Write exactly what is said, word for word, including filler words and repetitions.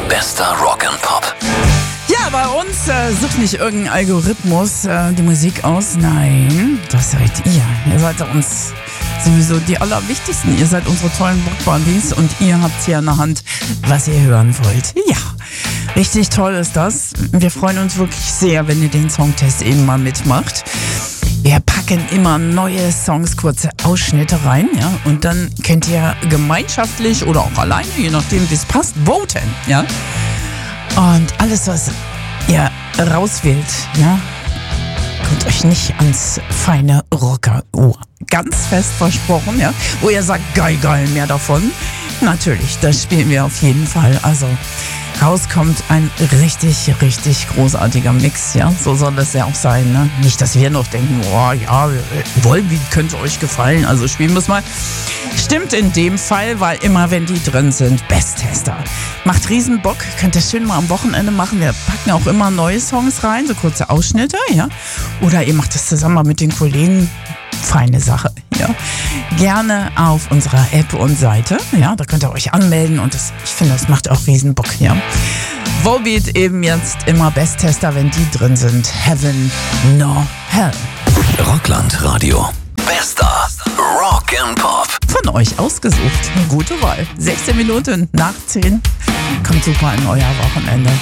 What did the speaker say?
Bester Rock and Pop. Ja, bei uns äh, sucht nicht irgendein Algorithmus äh, die Musik aus. Nein, das seid ihr. Ihr seid uns sowieso die Allerwichtigsten. Ihr seid unsere tollen Bookbuddies und ihr habt hier in der Hand, was ihr hören wollt. Ja, richtig toll ist das. Wir freuen uns wirklich sehr, wenn ihr den Songtest eben mal mitmacht. Wir packen immer neue Songs, kurze Ausschnitte rein, ja, und dann könnt ihr gemeinschaftlich oder auch alleine, je nachdem wie es passt, voten, ja. Und alles, was ihr rauswählt, ja, kommt euch nicht ans feine Rocker-Ohr. Ganz fest versprochen, ja, wo ihr sagt, geil, geil, mehr davon. Natürlich, das spielen wir auf jeden Fall, also rauskommt ein richtig, richtig großartiger Mix, ja, so soll es ja auch sein, ne? Nicht, dass wir noch denken, oh ja, Volbeat könnte euch gefallen, also spielen wir es mal. Stimmt in dem Fall, weil immer, wenn die drin sind, Besttester. Macht riesen Bock, könnt ihr schön mal am Wochenende machen, wir packen auch immer neue Songs rein, so kurze Ausschnitte, ja, oder ihr macht das zusammen mal mit den Kollegen. Feine Sache, ja. Gerne auf unserer App und Seite, ja, da könnt ihr euch anmelden und das, ich finde, das macht auch riesen Bock, ja. Volbeat eben jetzt immer Besttester, wenn die drin sind. Heaven, no hell. Rockland Radio. Bester Rock and Pop. Von euch ausgesucht. Gute Wahl. sechzehn Minuten nach zehn. Kommt super in euer Wochenende.